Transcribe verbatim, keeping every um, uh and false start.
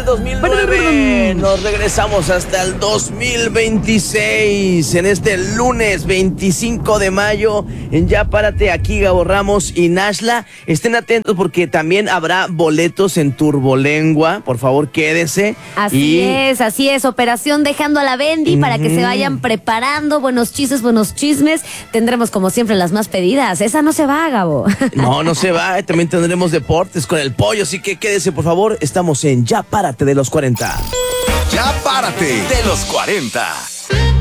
el dos mil nueve. Nos regresamos hasta el dos mil veintiséis. En este lunes veinticinco de mayo. En Ya Párate, aquí Gabo Ramos y Nashla. Estén atentos porque también habrá boletos en Turbolengua. Por favor, quédese. Así y... es, así es. Operación Dejando a la Bendy, uh-huh, para que se vayan preparando. Buenos chistes, buenos chismes. Tendremos como siempre las más pedidas. Esa no se va, Gabo. No, no se va. También tendremos deportes con el pollo. Así que quédese, por favor. Estamos en Ya Párate de los cuarenta. Ya Párate de los cuarenta.